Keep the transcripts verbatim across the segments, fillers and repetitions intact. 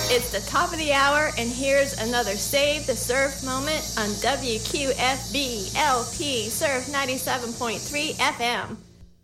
It's the top of the hour, and here's another Save the Surf moment on W Q F B L P Surf ninety-seven point three F M.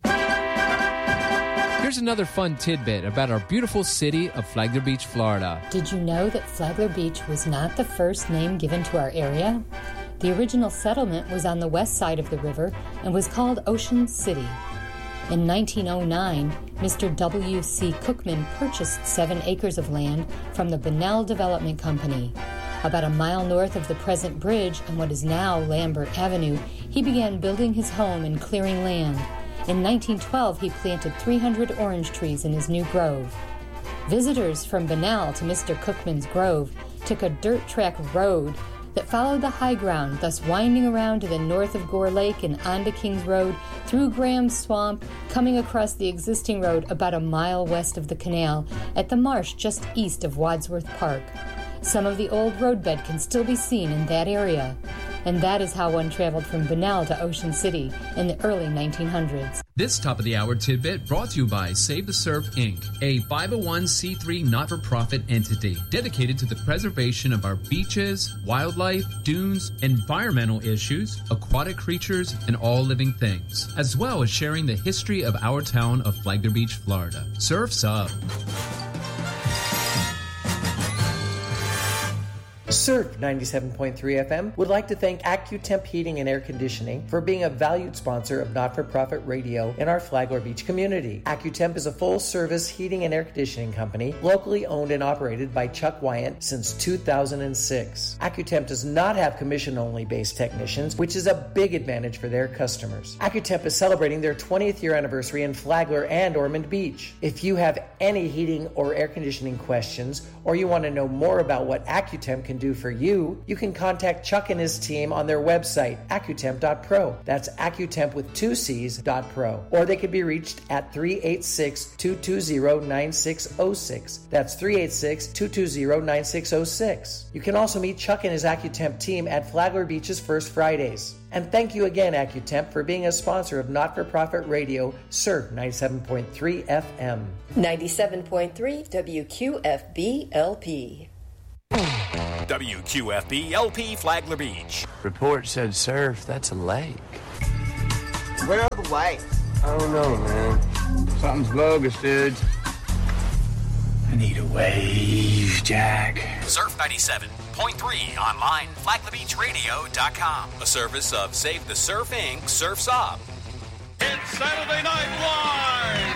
Here's another fun tidbit about our beautiful city of Flagler Beach, Florida. Did you know that Flagler Beach was not the first name given to our area? The original settlement was on the west side of the river and was called Ocean City. In nineteen oh nine, Mister W C Cookman purchased seven acres of land from the Bunnell Development Company. About a mile north of the present bridge on what is now Lambert Avenue, he began building his home and clearing land. In nineteen twelve, he planted three hundred orange trees in his new grove. Visitors from Bunnell to Mister Cookman's grove took a dirt track road that followed the high ground, thus winding around to the north of Gore Lake and onto Kings Road, through Graham's Swamp, coming across the existing road about a mile west of the canal, at the marsh just east of Wadsworth Park. Some of the old roadbed can still be seen in that area. And that is how one traveled from Bunnell to Ocean City in the early nineteen hundreds. This top-of-the-hour tidbit brought to you by Save the Surf, Incorporated, a five oh one c three not-for-profit entity dedicated to the preservation of our beaches, wildlife, dunes, environmental issues, aquatic creatures, and all living things, as well as sharing the history of our town of Flagler Beach, Florida. Surf's up. Surf ninety-seven point three F M would like to thank AccuTemp Heating and Air Conditioning for being a valued sponsor of Not-for-Profit Radio in our Flagler Beach community. AccuTemp is a full-service heating and air conditioning company locally owned and operated by Chuck Wyant since two thousand six. AccuTemp does not have commission-only based technicians, which is a big advantage for their customers. AccuTemp is celebrating their twentieth year anniversary in Flagler and Ormond Beach. If you have any heating or air conditioning questions, or you want to know more about what AccuTemp can do for you, you can contact Chuck and his team on their website, accutemp dot pro. That's AccuTemp with two C's, dot pro. Or they can be reached at three eight six, two two zero, nine six zero six. That's three eight six, two two zero, nine six zero six. You can also meet Chuck and his AccuTemp team at Flagler Beach's First Fridays. And thank you again, AccuTemp, for being a sponsor of Not-for-Profit Radio, Surf ninety-seven point three F M. ninety-seven point three W Q F B L P. W Q F B L P Flagler Beach. Report said surf, that's a lake. Where are the lights? I don't know, man. Something's bogus, dude. I need a wave, Jack. Surf ninety-seven point three online, flagler beach radio dot com. A service of Save the Surf, Incorporated. Surf's Up. It's Saturday Night Live!